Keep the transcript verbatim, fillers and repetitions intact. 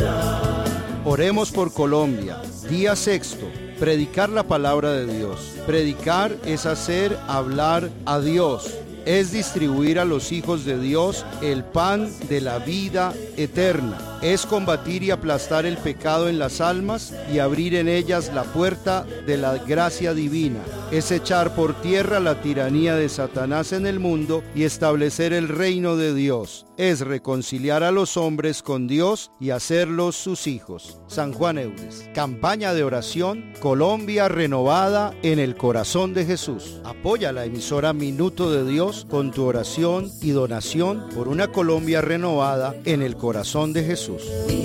Oremos por Colombia. Día sexto. Predicar la palabra de Dios. Predicar es hacer hablar a Dios. Es distribuir a los hijos de Dios el pan de la vida eterna. Es combatir y aplastar el pecado en las almas y abrir en ellas la puerta de la gracia divina. Es echar por tierra la tiranía de Satanás en el mundo y establecer el reino de Dios. Es reconciliar a los hombres con Dios y hacerlos sus hijos. San Juan Eudes. Campaña de oración, Colombia renovada en el corazón de Jesús. Apoya la emisora Minuto de Dios con tu oración y donación por una Colombia renovada en el corazón de Jesús.